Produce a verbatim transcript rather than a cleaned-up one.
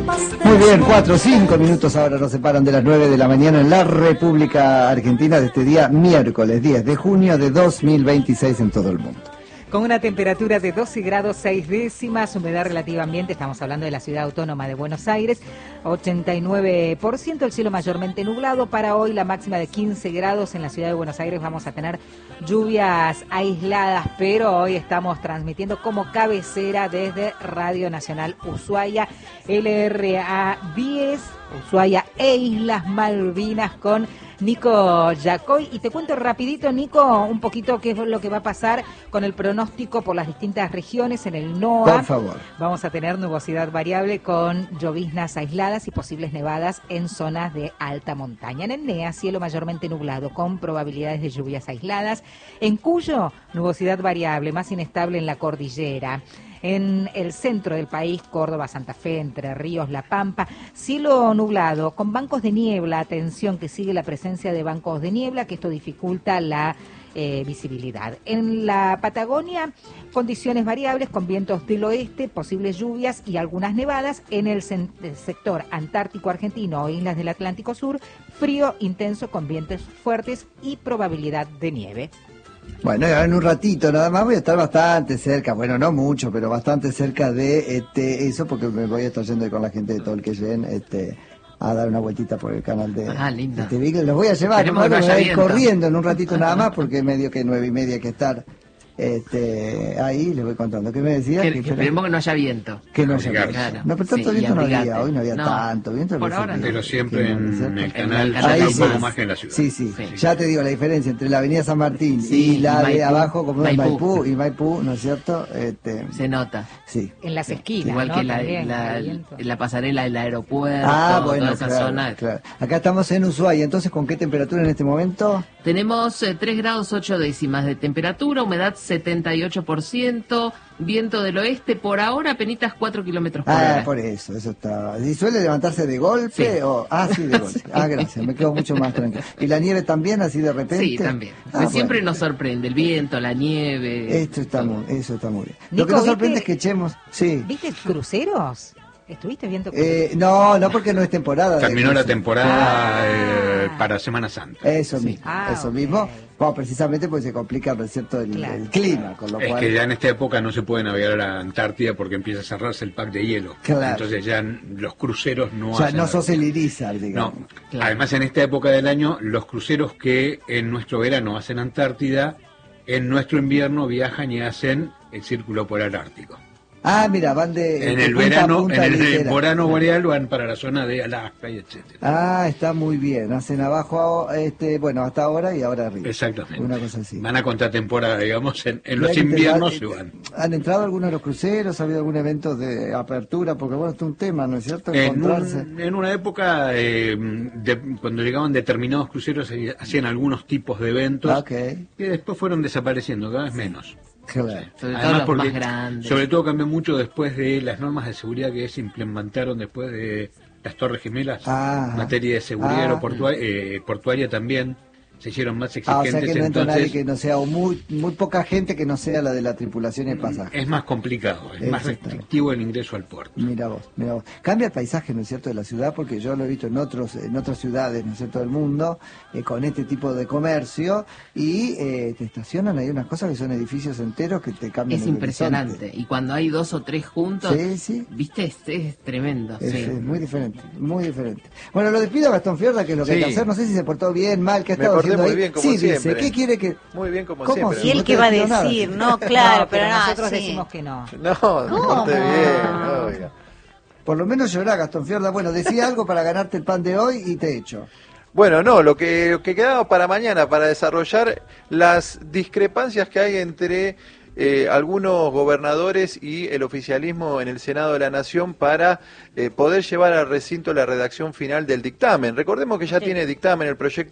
Muy bien, cuatro o cinco minutos ahora nos separan de las nueve de la mañana en la República Argentina de este día miércoles diez de junio de dos mil veintiséis en todo el mundo. Con una temperatura de doce grados seis décimas, humedad relativa ambiente, estamos hablando de la ciudad autónoma de Buenos Aires, ochenta y nueve por ciento, el cielo mayormente nublado. Para hoy la máxima de quince grados en la ciudad de Buenos Aires, vamos a tener lluvias aisladas, pero hoy estamos transmitiendo como cabecera desde Radio Nacional Ushuaia, L R A diez, Ushuaia e Islas Malvinas con Nico Yacoy. Y te cuento rapidito, Nico, un poquito qué es lo que va a pasar con el pronóstico por las distintas regiones en el NOA. Por favor. Vamos a tener nubosidad variable con lloviznas aisladas y posibles nevadas en zonas de alta montaña. En el NEA, cielo mayormente nublado con probabilidades de lluvias aisladas. En Cuyo, nubosidad variable, más inestable en la cordillera. En el centro del país, Córdoba, Santa Fe, Entre Ríos, La Pampa, cielo nublado con bancos de niebla. Atención, que sigue la presencia de bancos de niebla, que esto dificulta la eh, visibilidad. En la Patagonia, condiciones variables con vientos del oeste, posibles lluvias y algunas nevadas. En el, el sector antártico argentino o islas del Atlántico Sur, frío intenso con vientos fuertes y probabilidad de nieve. Bueno, en un ratito nada más voy a estar bastante cerca, bueno, no mucho, pero bastante cerca de este eso, porque me voy a estar yendo con la gente de Tolqueyen este, a dar una vueltita por el canal de, ah, linda. de este, los voy a llevar, no, me voy a ir corriendo en un ratito nada más, porque medio que nueve y media hay que estar este, ahí, les voy contando. ¿Qué me decía? Que, que esperemos que no haya viento. Que no haya viento. Claro. No, pero tanto Sí, viento no abrigate. había, hoy no había no, tanto viento. Por ahora no. Pero siempre que en no, el canal ahí ya un sí. poco más que en la ciudad. Sí, sí, Sí. ya te digo la diferencia entre la avenida San Martín Sí, y la y Maipú. de abajo, como es Maipú. Maipú y Maipú, ¿no es cierto? Este, Se nota. sí. En las esquinas, Igual ¿no? que la, También, la, el viento. la pasarela del aeropuerto, Ah, bueno, toda esa claro, zona. claro. Acá estamos en Ushuaia, entonces, ¿con qué temperatura en este momento? Tenemos eh, tres grados ocho décimas de temperatura, humedad setenta y ocho por ciento, viento del oeste, por ahora apenas cuatro kilómetros por Ah, hora. por eso, eso está. ¿Y suele levantarse de golpe? Sí. O... Ah, sí, de golpe. Ah, gracias, me quedo mucho más tranquilo. ¿Y la nieve también, así de repente? Sí, también. Ah, Siempre bueno. nos sorprende el viento, la nieve. Esto está todo. muy, eso está muy bien. Lo Nico, que nos ¿viste? sorprende es que echemos... Sí. ¿Viste cruceros? ¿Estuviste viendo? Eh, no, no porque no es temporada. de Terminó la cruceros. temporada Ah. eh, para Semana Santa. Eso Sí. mismo, Ah, eso ok. mismo. Bueno, precisamente porque se complica, ¿no es cierto?, el, Claro. el clima, con lo Es cual... que ya en esta época no se puede navegar a la Antártida porque empieza a cerrarse el pack de hielo. Claro. Entonces ya los cruceros no O sea, hacen no nada. sos el Irizar, No, digamos. Claro. además en esta época del año, los cruceros que en nuestro verano hacen Antártida, en nuestro invierno viajan y hacen el círculo polar ártico. Ah, mira, van de... En de el punta a verano, punta en el literal. verano boreal van para la zona de Alaska y etcétera. Ah, está muy bien. Hacen abajo, este, bueno, hasta ahora y ahora arriba. Exactamente. Una cosa así. Van a contratemporada, digamos, en, en Y los hay que inviernos se tener- van. ¿Han entrado algunos de los cruceros? ¿Ha habido algún evento de apertura? Porque bueno, esto es un tema, ¿no es cierto? En, Encontrarse. un- en una época, eh, de- cuando llegaban determinados cruceros, eh, hacían algunos tipos de eventos Ah, ok. que después fueron desapareciendo, cada vez menos. Claro. Sobre todo Además, los porque más grandes. sobre todo cambió mucho después de las normas de seguridad que se implementaron después de las Torres Gemelas, Ah, en materia de seguridad ah. aeroportua- eh, portuaria también, se hicieron más Ah, o exigentes, sea que no entra nadie entonces que no sea, o muy, muy poca gente que no sea la de la tripulación y el pasaje. es más complicado, es más Exactamente. restrictivo el ingreso al puerto. Mira vos, mira vos. Cambia el paisaje, ¿no es cierto?, de la ciudad, porque yo lo he visto en otros, en otras ciudades, ¿no es cierto?, del mundo, eh, con este tipo de comercio, y eh, te estacionan, hay unas cosas que son edificios enteros que te cambian Es el impresionante. horizonte. Y cuando hay dos o tres juntos, Sí, sí. viste, es, es tremendo. Es, sí. es muy diferente, muy diferente. Bueno, lo despido a Gastón Fiorda, que es lo que Sí. hay que hacer. No sé si se portó bien, mal, que ha Me estado porté haciendo muy ahí. bien, como sí, dice, siempre. ¿qué quiere que...? Muy bien, como ¿Cómo siempre. sí? ¿Y él No qué te va a despido nada. decir? No, claro, No, pero, no, nosotros sí. decimos que no. No, me ¿Cómo? porté bien, oiga. Por lo menos llorá, Gastón Fiorda. Bueno, decía algo para ganarte el pan de hoy y te echo. Bueno, no, lo que, lo que quedaba para mañana, para desarrollar las discrepancias que hay entre eh, algunos gobernadores y el oficialismo en el Senado de la Nación para eh, poder llevar al recinto la redacción final del dictamen. Recordemos que ya Sí. tiene dictamen el proyecto